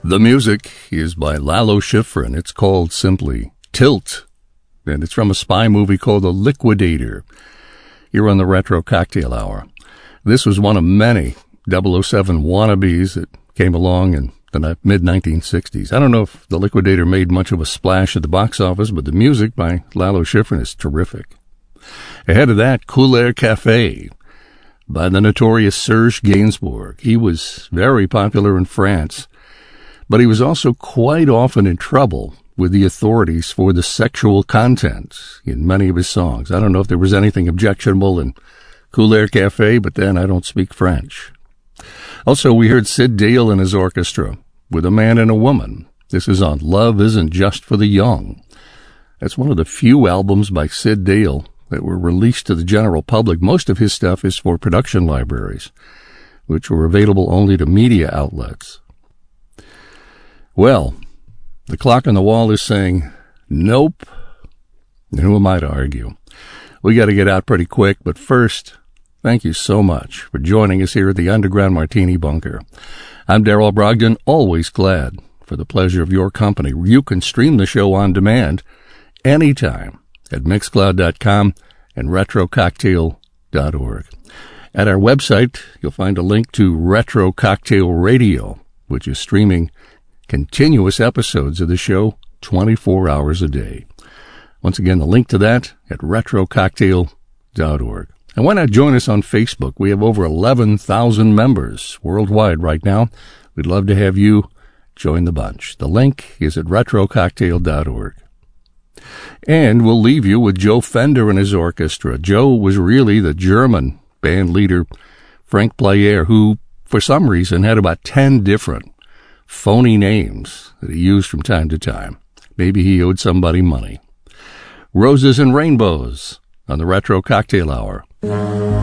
The music is by Lalo Schifrin. It's called simply Tilt, and it's from a spy movie called The Liquidator. Here on the Retro Cocktail Hour. This was one of many 007 wannabes that came along in the mid-1960s. I don't know if The Liquidator made much of a splash at the box office, but the music by Lalo Schifrin is terrific. Ahead of that, Cool Air Cafe by the notorious Serge Gainsbourg. He was very popular in France, but he was also quite often in trouble with the authorities for the sexual content in many of his songs. I don't know if there was anything objectionable in Cool Air Cafe, but then I don't speak French. Also, we heard Sid Dale and his orchestra with A Man and a Woman. This is on Love Isn't Just for the Young. That's one of the few albums by Sid Dale that were released to the general public. Most of his stuff is for production libraries, which were available only to media outlets. Well, the clock on the wall is saying, nope. And who am I to argue? We got to get out pretty quick, but first, thank you so much for joining us here at the Underground Martini Bunker. I'm Darrell Brogdon, always glad for the pleasure of your company. You can stream the show on demand anytime at Mixcloud.com and RetroCocktail.org. At our website, you'll find a link to Retro Cocktail Radio, which is streaming continuous episodes of the show 24 hours a day. Once again, the link to that at RetroCocktail.org. And why not join us on Facebook? We have over 11,000 members worldwide right now. We'd love to have you join the bunch. The link is at RetroCocktail.org. And we'll leave you with Joe Fender and his orchestra. Joe was really the German band leader, Frank Player, who, for some reason, had about 10 different phony names that he used from time to time. Maybe he owed somebody money. Roses and Rainbows on the Retro Cocktail Hour.